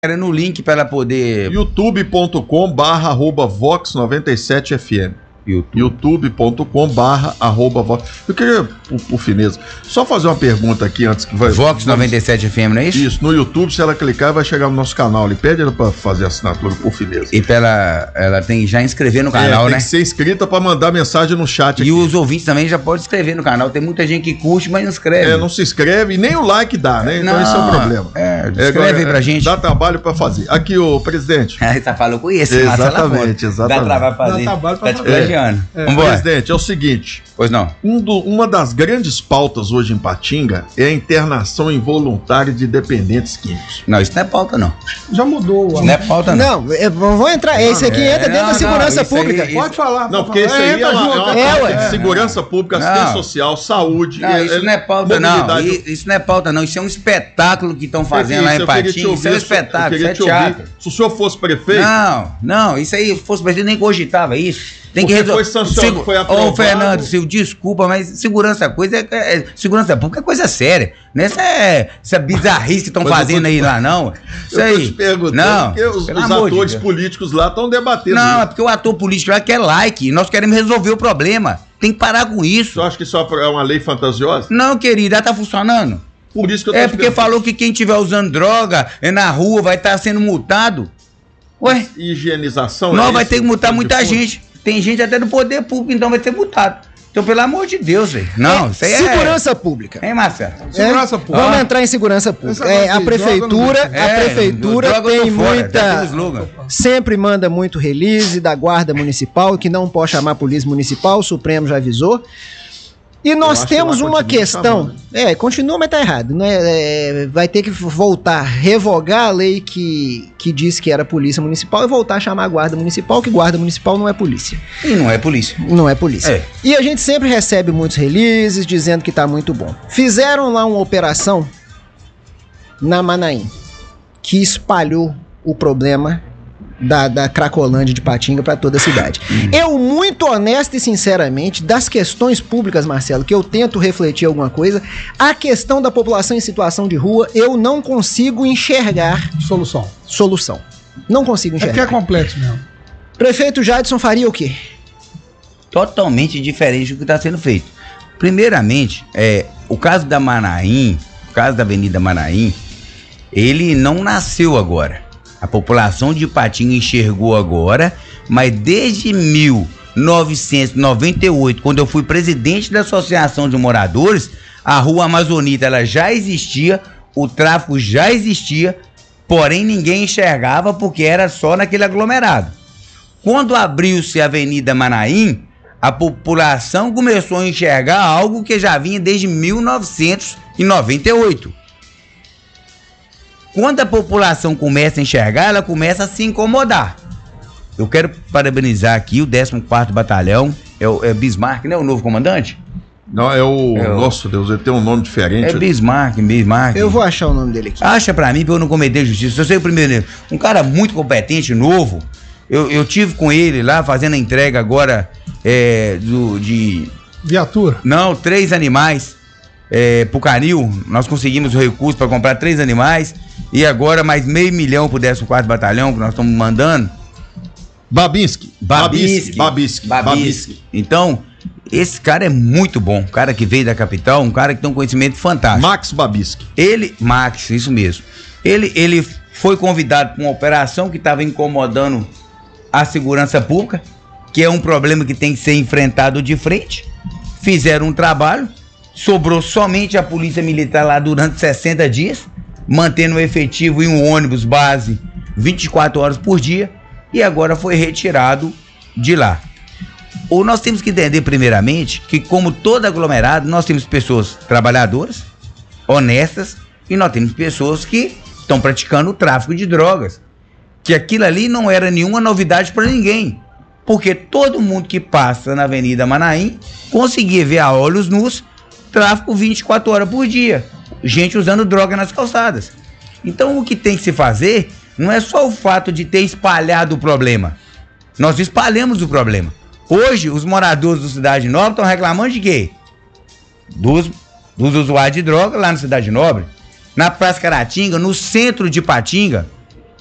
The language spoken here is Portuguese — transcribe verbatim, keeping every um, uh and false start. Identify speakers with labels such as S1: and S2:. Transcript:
S1: Querendo o link para ela poder...
S2: youtube ponto com barra arroba vox noventa e sete F M. youtube ponto com barra arroba vox. Eu queria, por, por fineza, só fazer uma pergunta aqui antes que vai...
S1: Vox noventa e sete F M, não é isso?
S2: Isso, no YouTube, se ela clicar, vai chegar no nosso canal ali. Pede ela pra fazer a assinatura, por fineza.
S1: E pra ela, ela tem que já inscrever no canal,
S2: é, tem
S1: né?
S2: que ser inscrita pra mandar mensagem no chat
S1: E
S2: aqui.
S1: os ouvintes também já podem inscrever no canal. Tem muita gente que curte, mas não inscreve.
S2: É, não se inscreve e nem o like dá, né? Então
S1: não,
S2: esse é o problema.
S1: É, inscreve aí pra gente.
S2: Dá trabalho pra fazer. Aqui, ô presidente.
S1: Aí tá falando com isso,
S2: exatamente, exatamente.
S1: Dá trabalho pra fazer.
S3: Dá trabalho pra
S1: tá te
S3: fazer.
S1: plagiando.
S2: É.
S1: Vambora.
S2: Presidente, é o seguinte.
S1: Pois não.
S2: Um do, uma das grandes pautas hoje em Patinga é a internação involuntária de dependentes químicos.
S1: Não, isso não é pauta, não.
S3: Já mudou.
S1: Isso não é pauta, não.
S4: Não, é, vamos entrar. Esse aqui
S1: é,
S4: entra dentro
S1: não,
S4: da segurança
S1: não, isso
S4: pública.
S1: aí-
S3: Pode falar.
S2: Não,
S3: pode
S2: porque isso
S3: falar.
S2: aí é
S3: Entra
S2: uma,
S3: junto,
S2: é uma
S4: é,
S2: pauta
S4: ué.
S2: de segurança pública,
S1: Não.
S2: assistência social, saúde.
S1: Não,
S2: é-
S1: isso
S2: é
S1: não é pauta, não.
S2: mobilidade.
S1: I- Isso não é pauta, não. Isso é um espetáculo que estão fazendo
S2: Isso,
S1: lá em
S2: eu queria te
S1: Patinga. Isso
S2: ouvir,
S1: é um
S2: eu
S1: espetáculo, isso
S2: queria
S1: é
S2: te ouvir.
S1: teatro.
S2: Se o senhor fosse prefeito,
S1: Não, não, isso aí, fosse preciso, nem cogitava isso. Tem que
S2: Porque
S1: resolver.
S2: foi sancionado, foi
S1: Ô,
S2: aprovado.
S1: Fernando Silva, desculpa, mas segurança coisa é, é- segurança pública é coisa séria. Não é essa, é, essa bizarrice que estão
S2: Mas eu
S1: fazendo
S2: tô te-
S1: aí lá, não. Isso
S2: eu tô
S1: aí.
S2: te perguntando,
S1: Não,
S2: porque os,
S1: pelo
S2: os
S1: amor de
S2: atores
S1: Deus.
S2: políticos lá estão debatendo
S1: Não, é
S2: isso.
S1: porque o ator político lá quer like. e Nós queremos resolver o problema. Tem que parar com
S2: O
S1: isso.
S2: senhor acha que isso é uma lei fantasiosa?
S1: Não, querida, tá funcionando.
S2: Por isso que eu tô
S1: É
S2: te
S1: porque
S2: perguntando.
S1: falou que quem estiver usando droga é na rua vai estar sendo multado. Ué,
S2: Higienização.
S1: nós
S2: é
S1: vai
S2: isso?
S1: ter que multar muita
S2: De fundo?
S1: gente. Tem gente até do poder público, então vai ser multado. Então, pelo amor de Deus, velho. Não, isso aí é...
S4: Segurança pública.
S1: Hein, Marcelo?
S3: Segurança
S4: É?
S3: pública.
S4: Vamos entrar em segurança pública. É, a prefeitura, a
S1: É,
S4: prefeitura
S1: droga eu tô
S4: tem
S1: fora, já tem
S4: muita,
S1: um slogan.
S4: sempre manda muito release da guarda municipal, que não pode chamar a polícia municipal, o Supremo já avisou. E nós
S2: acho que
S4: temos
S2: lá
S4: uma
S2: continua
S4: questão,
S2: chamando.
S4: é, continua, mas tá errado, né? É, vai ter que voltar, revogar a lei que, que diz que era polícia municipal e voltar a chamar a guarda municipal, que guarda municipal não é polícia.
S1: E não é polícia.
S4: Não é polícia.
S1: É.
S4: E a gente sempre recebe muitos releases dizendo que tá muito bom. Fizeram lá uma operação na Manaim que espalhou o problema da, da Cracolândia de Patinga para toda a cidade. Eu, muito honesto e sinceramente, das questões públicas, Marcelo, que eu tento refletir alguma coisa, a questão da população em situação de rua, eu não consigo enxergar
S3: Solução.
S4: solução. Não consigo
S3: É que é
S4: enxergar.
S3: complexo mesmo.
S4: Prefeito Jadson faria o quê?
S1: Totalmente diferente do que está sendo feito. Primeiramente, é, o caso da Manaim, o caso da Avenida Manaim, ele não nasceu agora. A população de Patinga enxergou agora, mas desde mil novecentos e noventa e oito, quando eu fui presidente da Associação de Moradores, a Rua Amazonita ela já existia, o tráfico já existia, porém ninguém enxergava porque era só naquele aglomerado. Quando abriu-se a Avenida Manaim, a população começou a enxergar algo que já vinha desde mil novecentos e noventa e oito. Quando a população começa a enxergar, ela começa a se incomodar. Eu quero parabenizar aqui o décimo quarto Batalhão, é o é Bismarck, né? O novo comandante?
S2: Não, é o.
S1: É o-
S2: Nossa, Deus, ele tem um nome diferente.
S1: É Bismarck, Bismarck.
S4: Eu vou achar o nome dele aqui.
S1: Acha pra mim pra eu não cometer justiça. Eu sei o primeiro. Um cara muito competente, novo. Eu, eu tive com ele lá fazendo a entrega agora é, do, de.
S3: Viatura.
S1: Não, três animais é, pro Canil. Nós conseguimos o recurso para comprar três animais. E agora mais meio milhão pro décimo quarto Batalhão que nós estamos mandando.
S2: Babinski.
S1: Babisque.
S2: Babisque.
S1: Babisque. Então, esse cara é muito bom. Um cara que veio da capital, um cara que tem um conhecimento fantástico.
S2: Max Babisque.
S1: Ele, Max, isso mesmo. Ele, ele foi convidado para uma operação que estava incomodando a segurança pública, que é um problema que tem que ser enfrentado de frente. Fizeram um trabalho, sobrou somente a polícia militar lá durante sessenta dias, mantendo o efetivo em um ônibus base vinte e quatro horas por dia, e agora foi retirado de lá. Ou nós temos que entender primeiramente que, como todo aglomerado, nós temos pessoas trabalhadoras, honestas, e nós temos pessoas que estão praticando o tráfico de drogas. Que aquilo ali não era nenhuma novidade para ninguém. Porque todo mundo que passa na Avenida Manaim conseguia ver a olhos nus tráfico vinte e quatro horas por dia. Gente usando droga nas calçadas. Então o que tem que se fazer não é só o fato de ter espalhado o problema. Nós espalhamos o problema. Hoje, os moradores da Cidade Nobre estão reclamando de quê? Dos, dos usuários de droga lá na Cidade Nobre. Na Praça Caratinga, no centro de Patinga,